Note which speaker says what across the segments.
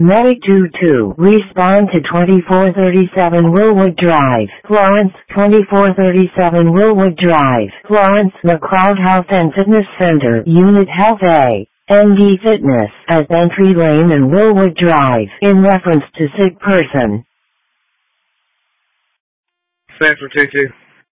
Speaker 1: Medic 22, respond to 2437 Willwood Drive, Florence, 2437 Willwood Drive, Florence, McLeod Health and Fitness Center, Unit Health A, ND Fitness, as Entry Lane and Willwood Drive, in reference to sick person.
Speaker 2: Sanford 22.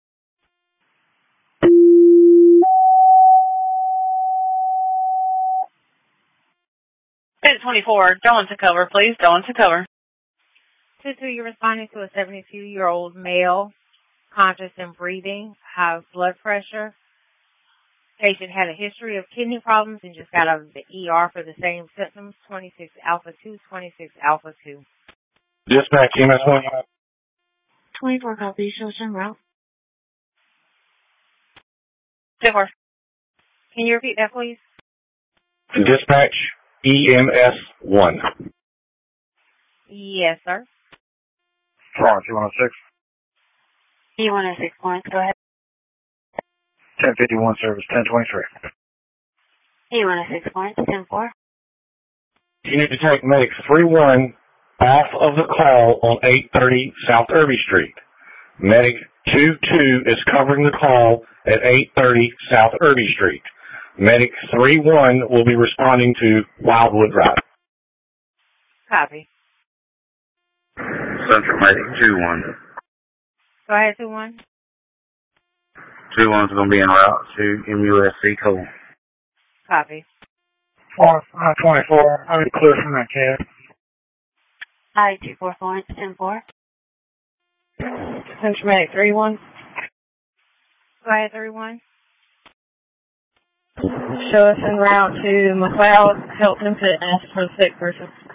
Speaker 3: 1024, go into cover, please. Go into cover.
Speaker 4: 22, you're responding to a 72-year-old male, conscious and breathing, high blood pressure. Patient had a history of kidney problems and just got out of the ER for the same symptoms, 26 alpha 2, 26 alpha 2.
Speaker 2: Dispatch, EMS 1.
Speaker 5: 24 copy, Chilton Route.
Speaker 3: 24.
Speaker 4: Can you repeat that, please?
Speaker 2: Dispatch, EMS 1.
Speaker 4: Yes, sir.
Speaker 2: Florence, 106.
Speaker 5: E106 Florence, go ahead.
Speaker 2: 1051 service, 1023.
Speaker 5: E106 Florence, 10-4.
Speaker 2: You need to take medic 31 off of the call on 830 South Irby Street. Medic 22 is covering the call at 830 South Irby Street. Medic 31 will be responding to Wildwood Drive.
Speaker 4: Copy.
Speaker 6: Central Medic 2-1.
Speaker 4: Go ahead, 2-1.
Speaker 6: 2-1's going to be en route to MUSC Cole.
Speaker 4: Copy.
Speaker 2: 24, I'll be clear from that cab.
Speaker 5: I-24 Florence, 10-4.
Speaker 4: Central Medic 3-1. Go ahead, 3-1. Show us en route to McLeod Health and Fitness for the sick person.